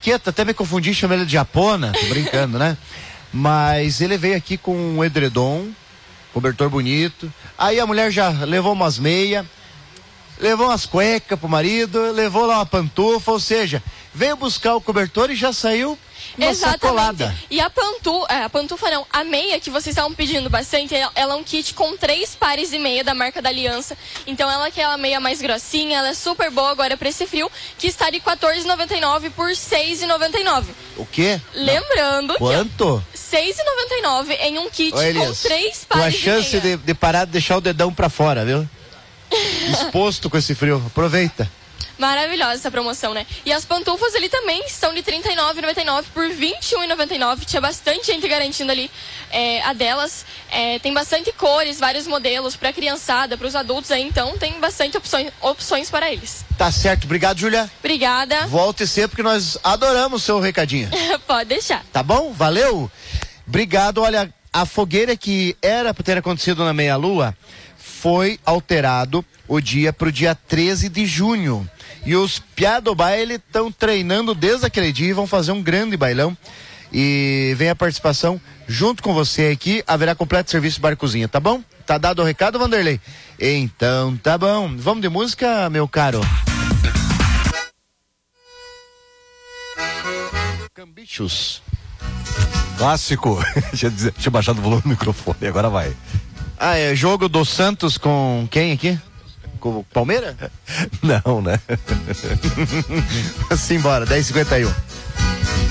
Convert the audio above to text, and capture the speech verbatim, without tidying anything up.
jaqueta, até me confundi, chamei ele de japona, tô brincando, né? Mas ele veio aqui com um edredom, cobertor bonito. Aí a mulher já levou umas meias, levou umas cuecas pro marido, levou lá uma pantufa, ou seja, veio buscar o cobertor e já saiu uma Exatamente. sacolada. E a pantufa, a pantufa não, a meia que vocês estavam pedindo bastante, ela é um kit com três pares de meia da marca da Aliança. Então ela é aquela meia mais grossinha, ela é super boa agora pra esse frio, que está de quatorze reais e noventa e nove centavos por seis reais e noventa e nove centavos. O quê? Lembrando Quanto? que seis reais e noventa e nove centavos em um kit Ô, Elias, com três com a pares de chance meia. de, de parar de deixar o dedão pra fora, viu? Exposto com esse frio. Aproveita. Maravilhosa essa promoção, né? E as pantufas ali também estão de trinta e nove reais e noventa e nove centavos por vinte e um reais e noventa e nove centavos. Tinha bastante gente garantindo ali é, a delas. É, tem bastante cores, vários modelos para criançada, para os adultos aí, então tem bastante opções, opções para eles. Tá certo. Obrigado, Júlia. Obrigada. Volte sempre que nós adoramos o seu recadinho. Pode deixar. Tá bom? Valeu. Obrigado. Olha, a fogueira que era para ter acontecido na meia-lua foi alterado o dia para o dia treze de junho. E os piá do baile estão treinando desde aquele dia e vão fazer um grande bailão. E vem a participação junto com você aqui. Haverá completo serviço bar cozinha, tá bom? Tá dado o recado, Vanderlei? Então tá bom. Vamos de música, meu caro? Cambichos. Clássico. deixa, eu dizer, deixa eu baixar do volume do microfone, agora vai. Ah, é jogo do Santos com quem aqui? Com o Palmeiras? Não, né? Simbora, dez e cinquenta e um.